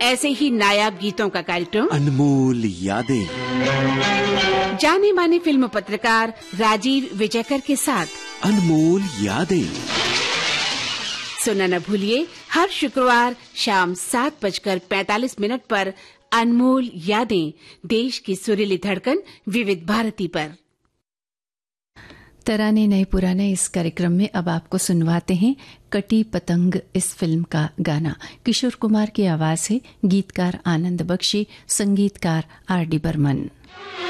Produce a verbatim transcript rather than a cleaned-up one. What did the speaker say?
ऐसे ही नायाब गीतों का कार्यक्रम अनमोल यादें, जाने माने फिल्म पत्रकार राजीव विजयकर के साथ अनमोल यादें सुनना न भूलिए हर शुक्रवार शाम सात बजकर पैंतालीस मिनट पर अनमोल यादें, देश की सुरीली धड़कन विविध भारती पर। तराने नए पुराने इस कार्यक्रम में अब आपको सुनवाते हैं कटी पतंग इस फिल्म का गाना। किशोर कुमार की आवाज है, गीतकार आनंद बख्शी, संगीतकार आर डी बर्मन।